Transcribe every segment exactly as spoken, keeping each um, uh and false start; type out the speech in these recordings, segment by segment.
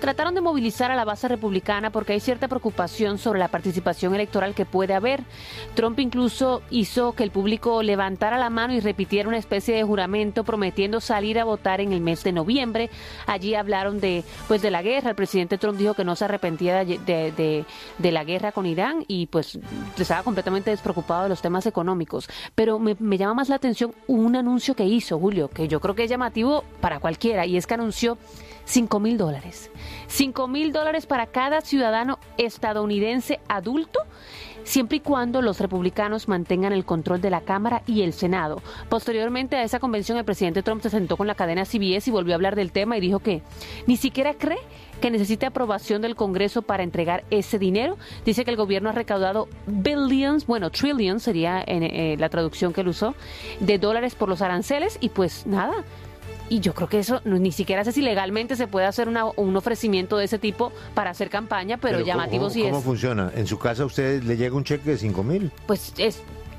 trataron de movilizar a la base republicana porque hay cierta preocupación sobre la participación electoral que puede haber. Trump incluso hizo que el público levantara la mano y repitiera una especie de juramento prometiendo salir a votar en el mes de noviembre. Allí hablaron de, pues, de la guerra. El presidente Trump dijo que no se arrepentía de, de, de, de la guerra con Irán y pues estaba completamente despreocupado de los temas económicos. Pero me, me llama más la atención un anuncio que hizo, Julio, que yo creo que es llamativo para cualquiera, y es que anunció cinco mil dólares. cinco mil dólares para cada ciudadano estadounidense adulto, siempre y cuando los republicanos mantengan el control de la Cámara y el Senado. Posteriormente a esa convención, el presidente Trump se sentó con la cadena C B S y volvió a hablar del tema y dijo que ni siquiera cree que necesite aprobación del Congreso para entregar ese dinero. Dice que el gobierno ha recaudado billions, bueno, trillions sería en, eh, la traducción que él usó, de dólares por los aranceles y pues nada. Y yo creo que eso no, ni siquiera sé si legalmente se puede hacer una, un ofrecimiento de ese tipo para hacer campaña, pero, pero llamativo sí es. ¿Cómo funciona? ¿En su casa a usted le llega un cheque de cinco mil? Pues es,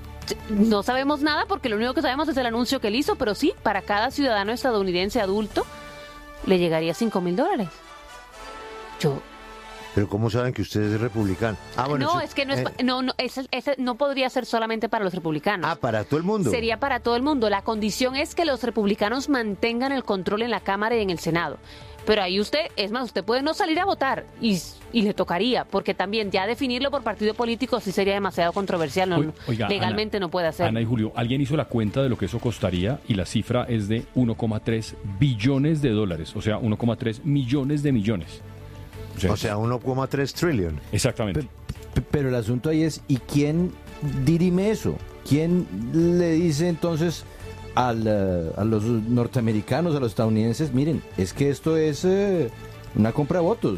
no sabemos nada porque lo único que sabemos es el anuncio que él hizo, pero sí, para cada ciudadano estadounidense adulto le llegaría cinco mil dólares. Yo... ¿Pero cómo saben que usted es republicano? Ah, bueno, no, eso, es que no, es, eh, no, no, ese, ese no podría ser solamente para los republicanos. Ah, para todo el mundo. Sería para todo el mundo. La condición es que los republicanos mantengan el control en la Cámara y en el Senado. Pero ahí usted, es más, usted puede no salir a votar y, y le tocaría, porque también ya definirlo por partido político sí sería demasiado controversial. No, Oiga, legalmente Ana, no puede hacer. Ana y Julio, alguien hizo la cuenta de lo que eso costaría y la cifra es de uno coma tres billones de dólares, o sea, uno coma tres millones de millones. O sea, o sea uno coma tres trillion. Exactamente. Pe- pero el asunto ahí es, ¿y quién dirime eso? ¿Quién le dice entonces al, uh, a los norteamericanos, a los estadounidenses, miren, es que esto es uh, una compra de votos?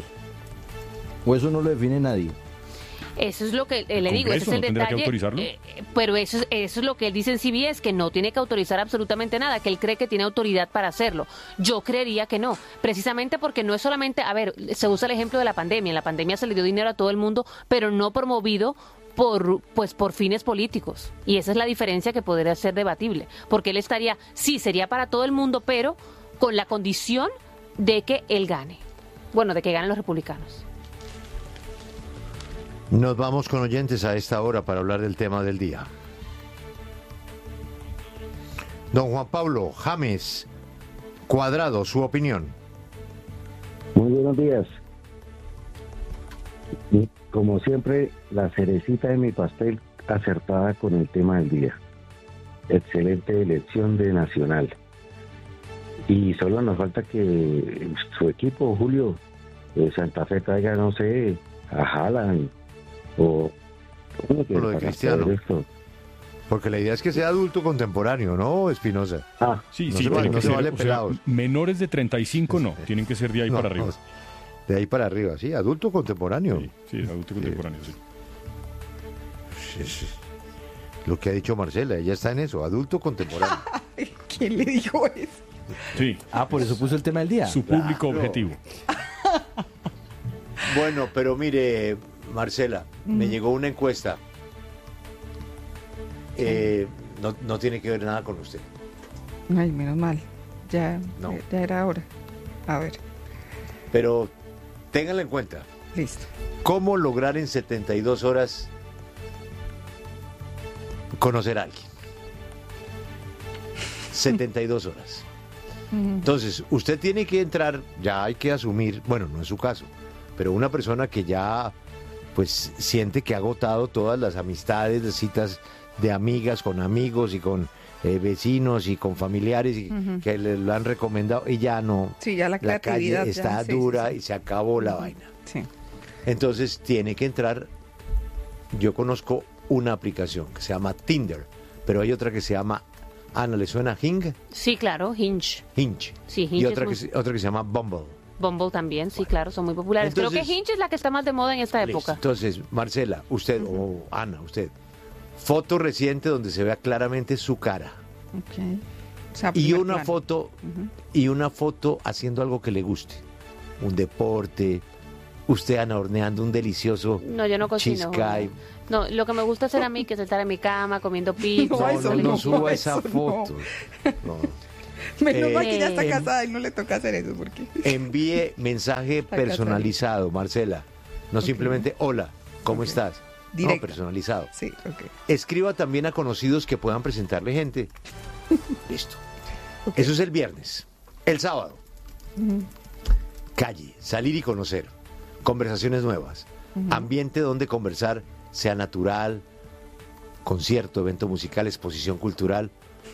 ¿O eso no lo define nadie? Eso es lo que eh, le digo, ese es el ¿no detalle. Que autorizarlo? Eh, pero eso es, eso es lo que él dice en C B S, que no tiene que autorizar absolutamente nada, que él cree que tiene autoridad para hacerlo. Yo creería que no, precisamente porque no es solamente, a ver, se usa el ejemplo de la pandemia. En la pandemia se le dio dinero a todo el mundo, pero no promovido por, pues, por fines políticos. Y esa es la diferencia que podría ser debatible, porque él estaría, sí, sería para todo el mundo, pero con la condición de que él gane. Bueno, de que ganen los republicanos. Nos vamos con oyentes a esta hora para hablar del tema del día. Don Juan Pablo James Cuadrado, su opinión. Muy buenos días. Y como siempre, la cerecita de mi pastel acertada con el tema del día. Excelente elección de Nacional. Y solo nos falta que su equipo, Julio, de Santa Fe, traiga, no sé, a Haaland o por lo de Cristiano, porque la idea es que sea adulto contemporáneo, ¿no, Espinosa? Ah, sí, no sí, se vale, no se ser, vale o pelados. Sea, menores de treinta y cinco no, tienen que ser de ahí no, para arriba. No, de ahí para arriba, sí, adulto contemporáneo. Sí, sí, adulto contemporáneo, sí. Sí, sí. Lo que ha dicho Marcela, ella está en eso, adulto contemporáneo. ¿Quién le dijo eso? Sí. Ah, por eso puso el tema del día. Su público claro. objetivo. Bueno, pero mire, Marcela, mm. me llegó una encuesta. Eh, no, no tiene que ver nada con usted. Ay, menos mal. Ya, no. ya era hora. A ver. Pero ténganla en cuenta. Listo. ¿Cómo lograr en setenta y dos horas conocer a alguien? setenta y dos horas. Entonces, usted tiene que entrar, ya hay que asumir, bueno, no es su caso, pero una persona que ya pues siente que ha agotado todas las amistades, las citas de amigas con amigos y con eh, vecinos y con familiares y uh-huh. que le lo han recomendado y ya no, sí, ya la, la calle está ya, dura sí, sí, sí. y se acabó la uh-huh. vaina. Sí. Entonces tiene que entrar, yo conozco una aplicación que se llama Tinder, pero hay otra que se llama, Ana, ¿le suena Hing? Sí, claro, Hinge. Hinge. Sí, Hinge y otra, muy... que, otra que se llama Bumble. Bumble también, sí, bueno. Claro, son muy populares. Entonces, creo que Hinge es la que está más de moda en esta listo. época. Entonces, Marcela, usted, uh-huh. o Ana, usted, foto reciente donde se vea claramente su cara. Okay. O sea, y una plan. foto, uh-huh. y una foto haciendo algo que le guste. Un deporte, usted, Ana, horneando un delicioso no, yo no cocino, cheesecake. No, lo que me gusta hacer a mí que es estar en mi cama comiendo pizza. No, no, no, no suba esa foto. No. Menos mal que ya está Eh, casada y no le toca hacer eso porque... Envíe mensaje Está personalizado, Marcela. No simplemente, hola, ¿cómo Ok. estás? No, Directo. personalizado. Sí, ok. Escriba también a conocidos que puedan presentarle gente. Listo. Eso es el viernes. El sábado. Calle, salir y conocer. Conversaciones nuevas. Ambiente donde conversar sea natural. Concierto, evento musical, exposición cultural.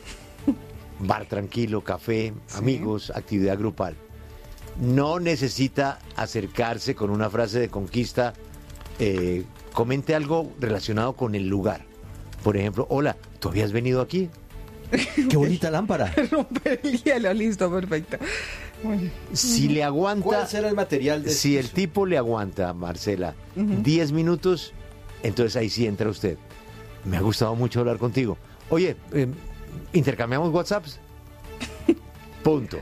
Bar tranquilo, café, amigos, actividad grupal. No necesita acercarse con una frase de conquista. eh, comente algo relacionado con el lugar. Por ejemplo, hola, ¿tú habías venido aquí? Qué bonita lámpara. Romper el hielo, listo, perfecto. Bueno, Si le aguanta, ¿Cuál será el material de si el esto? tipo le aguanta, Marcela, diez minutos, entonces ahí sí entra usted. Me ha gustado mucho hablar contigo. Oye, eh, ¿intercambiamos WhatsApps? Punto.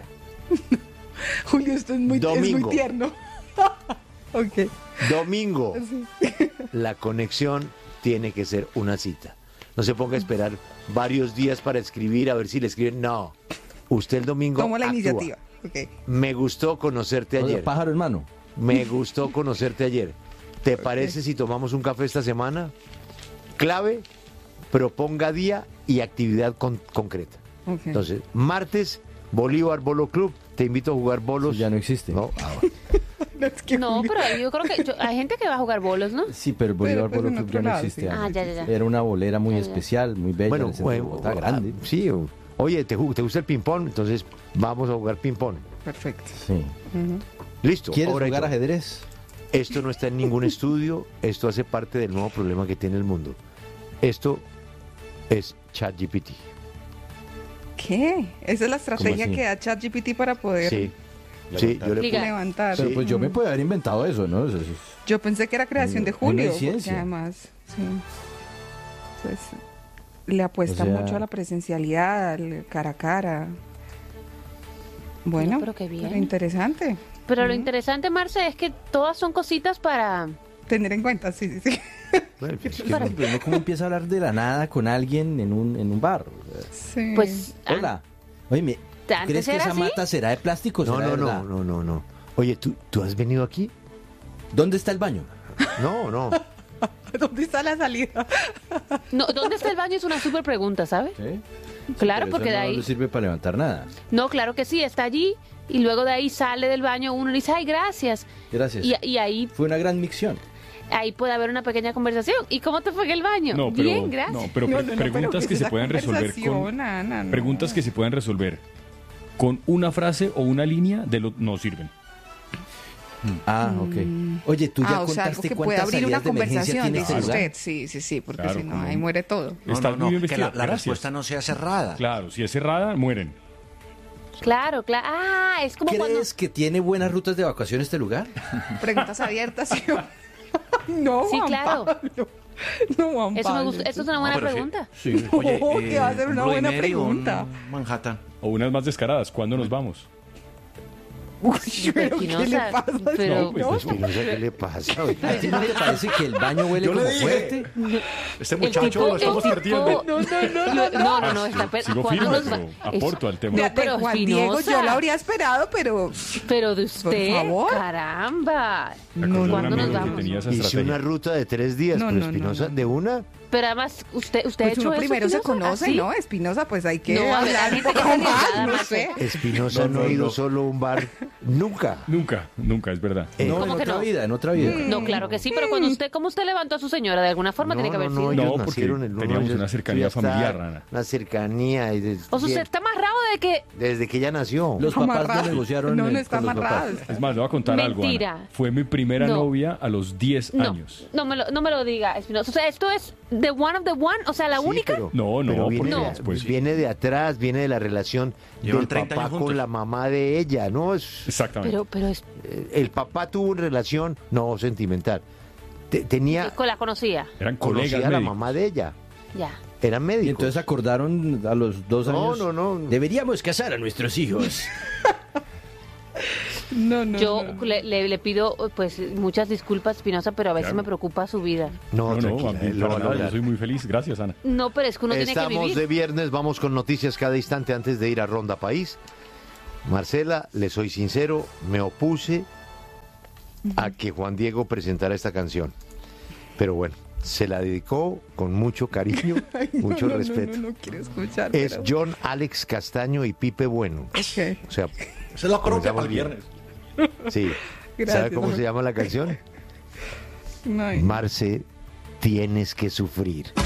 Julio, esto es muy, es Domingo. muy tierno. Ok. Domingo. Sí. La conexión tiene que ser una cita. No se ponga a esperar varios días para escribir, a ver si le escriben. No. Usted el domingo Tomo la actúa. iniciativa. Ok. Me gustó conocerte O sea, ayer. pájaro hermano. Me gustó conocerte ayer. ¿Te parece si tomamos un café esta semana? Clave, proponga día y actividad con- concreta. Ok. Entonces, martes, Bolívar Bolo Club. Te invito a jugar bolos. Eso ya no existe. No, ah, bueno. No, es que No, Julio- pero yo creo que yo- hay gente que va a jugar bolos, ¿no? Sí, pero el Bolívar Pero, pues, Bolo en Club otro ya no lado, existe. sí. Ah, ya, ya, ya. Era una bolera muy Ya, ya. especial, muy bella, en Bueno, el centro de bueno, Bogotá, grande. ah, sí. Oye, ¿te, ju- te gusta el ping-pong? Entonces, vamos a jugar ping-pong. Perfecto. Sí. Ujú. Listo. ¿Quieres ahora jugar yo. ajedrez? Esto no está en ningún estudio, esto hace parte del nuevo problema que tiene el mundo. Esto es ChatGPT. ¿Qué? Esa es la estrategia así? que da ChatGPT para poder Sí, sí, yo le Liga. levantar. Pero Sí. pues yo me puedo haber inventado eso, ¿no? Eso es- Yo pensé que era creación de Ahí no hay Julio, porque ciencia. además, sí, pues le apuesta O sea- mucho a la presencialidad, al cara a cara. Bueno, No, pero qué bien. interesante. Pero lo interesante, Marce, es que todas son cositas para... Tener en cuenta, sí, sí, sí. Bueno, pues, Es que uno, uno como empieza a hablar de la nada con alguien en un, en un bar. Sí. Pues... ah, Hola. Oye, ¿me- ¿Antes ¿crees que era esa así? mata será de plástico o no, será no, de no, verdad? no, no, no. Oye, ¿tú, ¿tú has venido aquí? ¿Dónde está el baño? No, no. ¿Dónde está la salida? No, ¿dónde está el baño? Es una súper pregunta, ¿sabes? ¿Sí? Claro, Pero porque eso de no ahí... le sirve para levantar nada. No, claro que sí, está allí y luego de ahí sale del baño uno y dice, ay, gracias. Gracias. Y, y ahí, Fue una gran micción. ahí puede haber una pequeña conversación. ¿Y cómo te fue en el baño? No, pero, Bien, gracias. no, pero No, pre- no, no, preguntas pero que se esa pueden resolver con conversación, Ana, no. preguntas que se pueden resolver con una frase o una línea de lo no sirven. Ah, ok. Oye, tú ya Ah, o sea, algo contaste que puede cuántas abrir una salidas de emergencia conversación, tiene dice este lugar. usted. Sí, sí, sí, porque Claro, si no, como- ahí muere todo. No, Estás no, muy no, bien que vestida, la, la gracias. respuesta no sea cerrada. Claro, si es cerrada, mueren. Claro, claro. Ah, es como cuando... ¿Crees que tiene buenas rutas de evacuación este lugar? Preguntas abiertas, ¿sí? No, Sí, Juan claro. Pablo. No, Juan Eso me Pablo. gusta, eso es una buena pero sí. pregunta. Sí. Oye, No, que va a ser un una Bloody buena Mary o un pregunta. Manhattan. O unas más descaradas, ¿cuándo nos vamos? Uy, pero ¿qué le Espinosa, pasa? pero- No, pues, No, Espinosa, ¿qué le pasa? ¿A ti no te parece que el baño huele Yo le como dije. fuerte? Este El muchacho tipo- lo estamos el perdiendo. tipo- no, no, no, No, no, no, no, Ah, está sí, per- sigo ¿cuándo firme, nos va- pero aporto al tema. De, No, de pero Juan Diego Espinosa. yo lo habría esperado, pero Pero de usted, favor. caramba. Me acordé de un ¿Cuándo nos amigo que vamos? tenía esa Hice estrategia. una ruta de tres días, No, pero no, no, Espinosa, no. de una. Pero además, ¿usted, usted ha pues hecho uno eso, primero se Espinosa? conoce, ¿Así? ¿no? Espinosa, pues hay que No, a ver, hablar hay un gente que poco es arriesgada, más, no Marce. sé. Espinosa No, no, no, ha ido no. solo a un bar nunca. Nunca, nunca, es verdad. Eh, No, en ¿Cómo que otra no? vida, en otra vida. No, claro que sí, pero cuando usted, ¿cómo usted levantó a su señora? De alguna forma No, tiene que haber no, sido. no, No, ellos porque nacieron en teníamos ellos- una cercanía ya está, familiar, Ana. Una cercanía. y des- O sea, usted está amarrado de que... desde que ella nació. Los papás Amarrado. no negociaron No, no eh, está con los amarrado. papás. Es más, le voy a contar Mentira. algo, Ana. Fue mi primera No. novia a los diez No, años. no me, lo, no me lo diga, Espinosa. O sea, esto es the one of the one, o sea, la Sí, única. pero- No, no, pero viene, porque de- después sí. viene de atrás, viene de la relación Llevan del treinta papá años con juntos. la mamá de ella, ¿no? Es, Exactamente. Pero, pero es, eh, el papá tuvo una relación, no sentimental. Te- tenía, la conocía, Eran conocía colegas a la médicos. mamá de ella, ya. eran Y médicos. entonces acordaron a los dos No, años. no, no. Deberíamos casar a nuestros hijos. No, no, Yo no, no. Le, le- le pido pues muchas disculpas, Espinosa, pero a veces Claro. me preocupa su vida. No, No, no, tranquila, a mí él lo va para a nada, yo lograr. soy muy feliz. Gracias, Ana. No, pero es que uno tiene que Estamos vivir. de viernes, vamos con noticias cada instante antes de ir a Ronda País. Marcela, le soy sincero, me opuse a que Juan Diego presentara esta canción. Pero bueno, se la dedicó con mucho cariño, Ay, no, mucho no, no, respeto. No, no, quiero escuchar. Es pero- John Alex Castaño y Pipe Bueno. Ok. O sea, Se lo coloca comenzamos para el bien. viernes. Sí. Gracias, ¿Sabe cómo amor. se llama la canción? No, ay, Marce, tienes que sufrir.